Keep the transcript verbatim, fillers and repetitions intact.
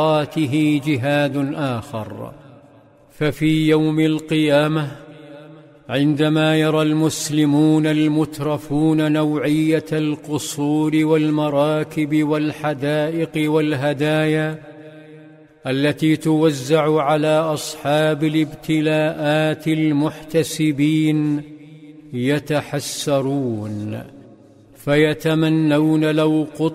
ذاته جهاد آخر. ففي يوم القيامة عندما يرى المسلمون المترفون نوعية القصور والمراكب والحدائق والهدايا التي توزع على أصحاب الابتلاءات المحتسبين، يتحسرون فيتمنون لو قطع